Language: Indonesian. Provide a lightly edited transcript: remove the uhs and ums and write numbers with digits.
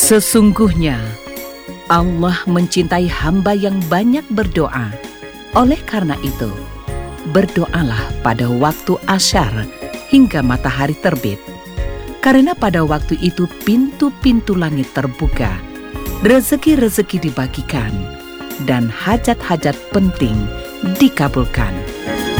Sesungguhnya Allah mencintai hamba yang banyak berdoa. Oleh karena itu, berdoalah pada waktu asyar hingga matahari terbit. Karena pada waktu itu pintu-pintu langit terbuka, rezeki-rezeki dibagikan, dan hajat-hajat penting dikabulkan.